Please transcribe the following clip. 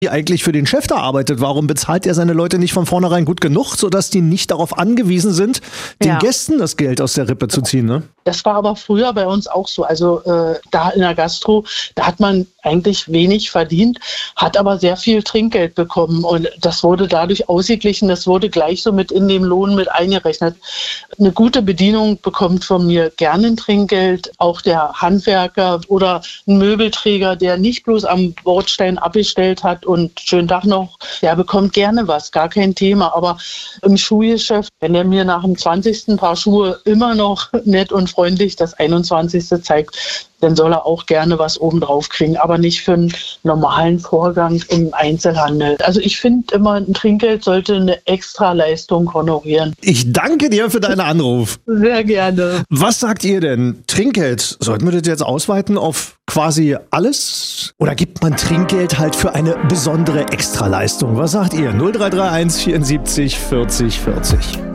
die eigentlich für den Chef da arbeitet. Warum bezahlt er seine Leute nicht von vornherein gut genug, sodass die nicht darauf angewiesen sind, den Gästen das Geld aus der Rippe zu ziehen? Ne? Das war aber früher bei uns auch so. Also da in der Gastro, da hat man eigentlich wenig verdient, hat aber sehr viel Trinkgeld bekommen. Und das wurde dadurch ausgeglichen. Das wurde gleich so mit in den Lohn mit eingerechnet. Eine gute Bedienung bekommt von mir gerne ein Trinkgeld. Auch der Handwerker oder ein Möbelträger, der nicht bloß am Bordstein abgestellt hat und schönen Tag noch, der bekommt gerne was, gar kein Thema. Aber im Schuhgeschäft, wenn er mir nach dem 20. Paar Schuhe immer noch nett und freundlich das 21. zeigt, dann soll er auch gerne was obendrauf kriegen, aber nicht für einen normalen Vorgang im Einzelhandel. Also ich finde immer, ein Trinkgeld sollte eine Extraleistung honorieren. Ich danke dir für deinen Anruf. Sehr gerne. Was sagt ihr denn? Trinkgeld, sollten wir das jetzt ausweiten auf quasi alles? Oder gibt man Trinkgeld halt für eine besondere Extraleistung? Was sagt ihr? 0331 74 40 40.